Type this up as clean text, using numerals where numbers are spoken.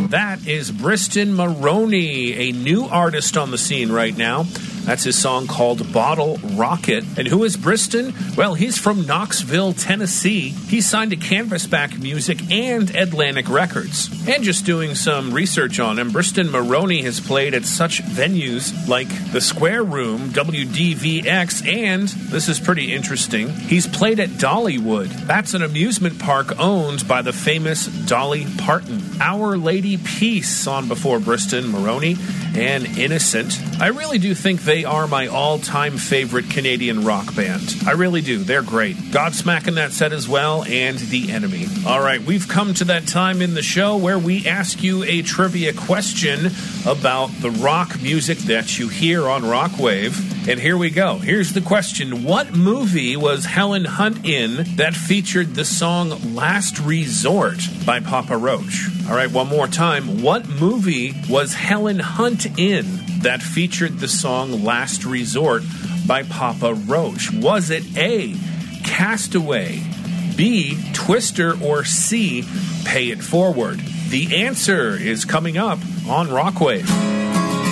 That is Briston Maroney, a new artist on the scene right now. That's his song called Bottle Rocket. And who is Briston? Well, he's from Knoxville, Tennessee. He signed to Canvasback Music and Atlantic Records. And just doing some research on him, Briston Maroney has played at such venues like the Square Room, WDVX, and, this is pretty interesting, he's played at Dollywood. That's an amusement park owned by the famous Dolly Parton. Our Lady Peace on before Briston Maroney and Innocent. I really do think they are my all-time favorite Canadian rock band. I really do. They're great. Godsmack in that set as well, and The Enemy. All right, we've come to that time in the show where we ask you a trivia question about the rock music that you hear on Rockwave. And here we go. Here's the question. What movie was Helen Hunt in that featured the song Last Resort by Papa Roach? All right, one more time. What movie was Helen Hunt in that featured the song Last Resort by Papa Roach? Was it A, Castaway, B, Twister, or C, Pay It Forward? The answer is coming up on Rockwave.